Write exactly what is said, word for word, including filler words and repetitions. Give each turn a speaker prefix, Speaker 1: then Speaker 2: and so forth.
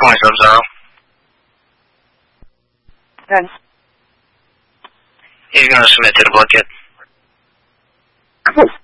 Speaker 1: calling Sub-Zero.
Speaker 2: Good.
Speaker 1: He's going to submit to the blood kit.
Speaker 2: Cool.